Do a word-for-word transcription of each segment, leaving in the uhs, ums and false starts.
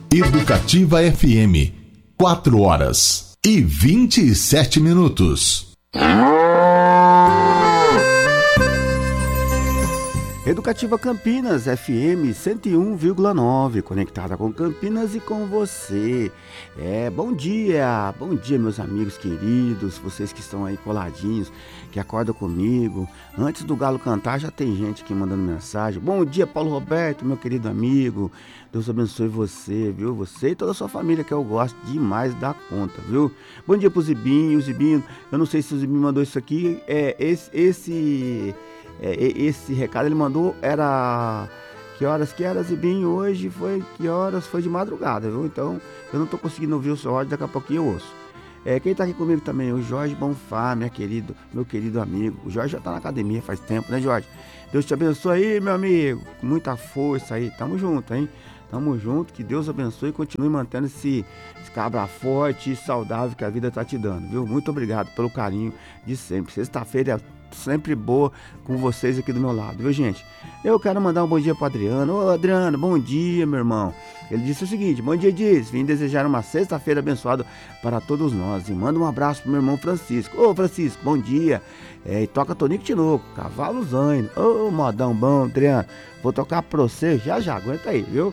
Educativa F M, quatro horas e vinte e sete minutos. Educativa Campinas, F M cento e um vírgula nove, conectada com Campinas e com você. É, bom dia, bom dia meus amigos queridos, vocês que estão aí coladinhos, que acordam comigo. Antes do galo cantar já tem gente aqui mandando mensagem. Bom dia, Paulo Roberto, meu querido amigo, Deus abençoe você, viu? Você e toda a sua família, que eu gosto demais da conta, viu? Bom dia pro Zibinho, o Zibinho, eu não sei se o Zibinho mandou isso aqui, é esse... esse... É, esse recado ele mandou, era que horas que era, Zibinho? Hoje foi, que horas? Foi de madrugada, viu? Então, eu não tô conseguindo ouvir o seu áudio, daqui a pouquinho eu ouço. É, quem tá aqui comigo também, o Jorge Bonfá, minha querido, meu querido amigo. O Jorge já tá na academia faz tempo, né, Jorge? Deus te abençoe aí, meu amigo. Com muita força aí, tamo junto, hein? Tamo junto, que Deus abençoe e continue mantendo esse, esse cabra forte e saudável que a vida tá te dando, viu? Muito obrigado pelo carinho de sempre. Sexta-feira é sempre boa com vocês aqui do meu lado, viu, gente? Eu quero mandar um bom dia pro Adriano. Ô, Adriano, bom dia, meu irmão. Ele disse o seguinte: bom dia, diz, vim desejar uma sexta-feira abençoada para todos nós. E manda um abraço pro meu irmão Francisco. Ô, Francisco, bom dia. É, e toca Tonico Tinoco, Cavalo Zaino. Ô, modão bom, Adriano. Vou tocar pra você já já, aguenta aí, viu?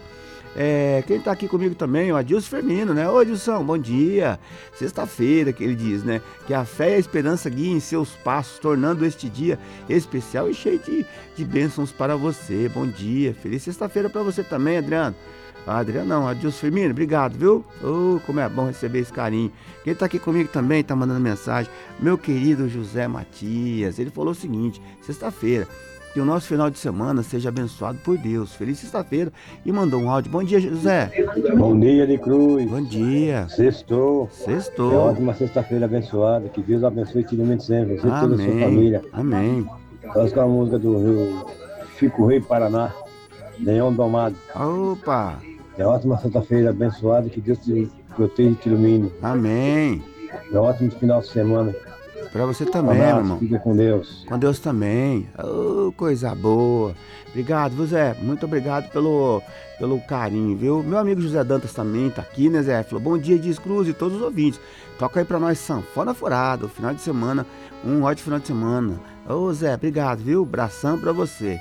É, quem tá aqui comigo também, o Adilson Firmino, né? Ô, Adilson, bom dia. Sexta-feira, que ele diz, né? Que a fé e a esperança guiem seus passos, tornando este dia especial e cheio de, de bênçãos para você. Bom dia. Feliz sexta-feira para você também, Adriano. Ah, Adriano não, Adilson Firmino, obrigado, viu? Oh, como é bom receber esse carinho. Quem tá aqui comigo também, tá mandando mensagem, meu querido José Matias. Ele falou o seguinte: sexta-feira, que o nosso final de semana seja abençoado por Deus. Feliz sexta-feira. E mandou um áudio. Bom dia, José. Bom dia, de Cruz. Bom dia. Sextou. Sextou. É ótima sexta-feira abençoada. Que Deus abençoe te sempre. Você e toda a sua família. Amém. Nós com a música do Rio Chico Rei Paraná, Leão Domado. Opa. É ótima sexta-feira abençoada. Que Deus te proteja e te ilumine. Amém. É ótimo final de semana. Pra você também, um abraço, meu irmão. Fica com Deus. Com Deus também. Oh, coisa boa. Obrigado, viu, Zé? Muito obrigado pelo, pelo carinho, viu? Meu amigo José Dantas também tá aqui, né, Zé? Falou, bom dia, Diz Cruz e todos os ouvintes. Toca aí pra nós, Sanfona Furada. Final de semana, um ótimo final de semana. Ô, Zé, obrigado, viu? Bração pra você.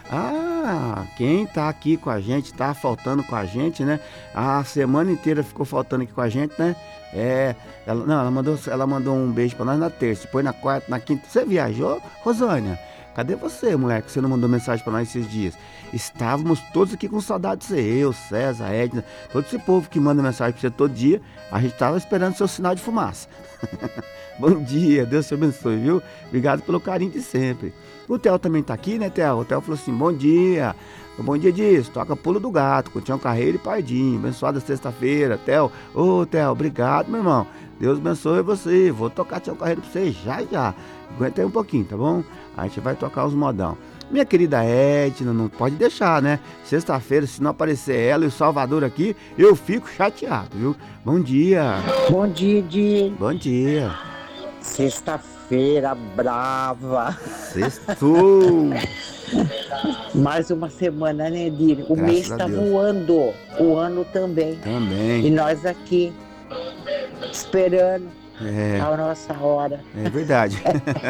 Ah, quem tá aqui com a gente, tá faltando com a gente, né? A semana inteira ficou faltando aqui com a gente, né? É, ela, não, ela mandou, ela mandou um beijo pra nós na terça, depois na quarta, na quinta. Você viajou, Rosânia? Cadê você, mulher, que você não mandou mensagem pra nós esses dias? Estávamos todos aqui com saudade de você, eu, César, Edna, todo esse povo que manda mensagem pra você todo dia, a gente tava esperando seu sinal de fumaça. Bom dia, Deus te abençoe, viu? Obrigado pelo carinho de sempre. O Theo também tá aqui, né, Theo? O Theo falou assim, bom dia. Bom dia disso, toca Pulo do Gato, com Tião Carreiro e Pardinho. Abençoada sexta-feira, Theo. Ô, Theo, obrigado, meu irmão. Deus abençoe você. Vou tocar Tião Carreiro pra você já, já. Aguenta aí um pouquinho, tá bom? A gente vai tocar os modão. Minha querida Edna, não pode deixar, né? Sexta-feira, se não aparecer ela e o Salvador aqui, eu fico chateado, viu? Bom dia. Bom dia, Di. Bom dia. Sexta-feira brava. Sextou. Mais uma semana, né, Di? O Graças mês a tá Deus. voando. O ano também. Também. E nós aqui, esperando É, a nossa hora. é verdade.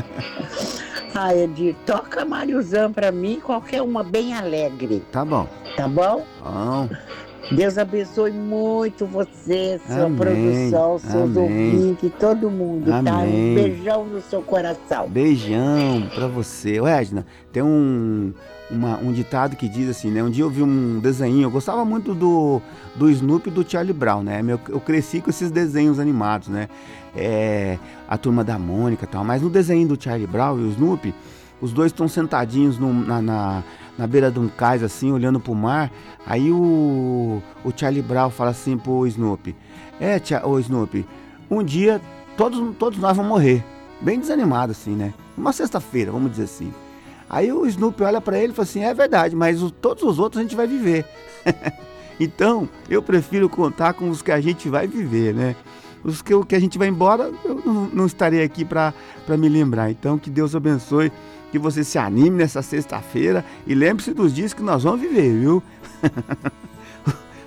Ah, Edir, toca Mariozão pra mim, qualquer uma bem alegre, Tá bom. tá bom? Bom. Deus abençoe muito você, sua Amém, produção, seus amém. ouvintes, todo mundo, tá? Amém. Um beijão no seu coração. Beijão pra você. Ô, Edna, tem um, uma- um ditado que diz assim, né? Um dia eu vi um desenho, eu gostava muito do, do Snoopy e do Charlie Brown, né? Eu, eu cresci com esses desenhos animados, né? É, a Turma da Mônica e tal. Mas no desenho do Charlie Brown e o Snoopy, os dois estão sentadinhos no- na, na, na beira de um cais, assim, olhando pro mar. Aí o, o Charlie Brown fala assim pro Snoopy, é, tia, ô Snoopy, um dia todos, todos nós vamos morrer. Bem desanimado assim, né? Uma sexta-feira, vamos dizer assim. Aí o Snoopy olha pra ele e fala assim, é verdade, mas o- todos os outros a gente vai viver. Então, eu prefiro contar com os que a gente vai viver, né? Os que, o que a gente vai embora, eu não, não estarei aqui pra pra me lembrar. Então, que Deus abençoe, que você se anime nessa sexta-feira e lembre-se dos dias que nós vamos viver, viu?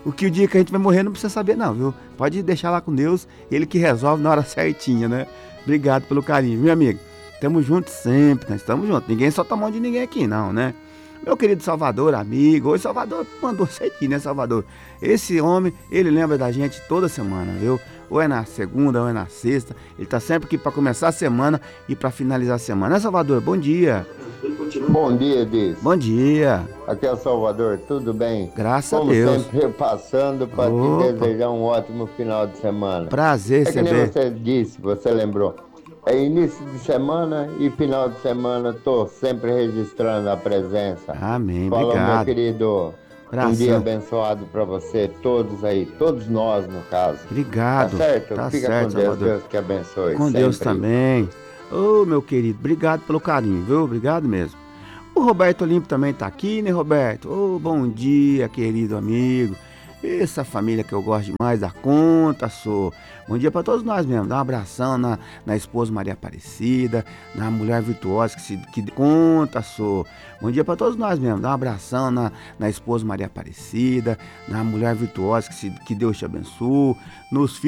o que o dia que a gente vai morrer não precisa saber não, viu? Pode deixar lá com Deus, ele que resolve na hora certinha, né? Obrigado pelo carinho, meu amigo. Tamo juntos sempre, nós estamos juntos. Ninguém solta a mão de ninguém aqui não, né? Meu querido Salvador, amigo, hoje Salvador mandou certinho, né, Salvador? Esse homem, ele lembra da gente toda semana, viu? Ou é na segunda, ou é na sexta. Ele tá sempre aqui para começar a semana e para finalizar a semana, né, Salvador? Bom dia. Bom dia, Diz. Bom dia. Aqui é o Salvador, tudo bem? Graças Como a Deus. sempre, passando para te desejar um ótimo final de semana. Prazer, é que nem ver. você disse, você lembrou. É início de semana e final de semana, tô sempre registrando a presença. Amém, Fala, obrigado. meu querido. Abração. Um dia abençoado para você, todos aí, todos nós no caso. Obrigado. Tá certo? Tá Fica certo, com Deus, Salvador. Deus que abençoe. Com sempre. Deus também. Ô, meu querido, obrigado pelo carinho, viu? Obrigado mesmo. O Roberto Olimpo também tá aqui, né, Roberto? Ô, bom dia, querido amigo. Essa família que eu gosto demais da conta, sou. Bom dia para todos nós mesmo. Dá um abração na, na esposa Maria Aparecida, na mulher virtuosa que se que conta, sou. Bom dia para todos nós mesmo. Dá um abração na, na esposa Maria Aparecida, na mulher virtuosa que, se, que Deus te abençoe, nos filhos.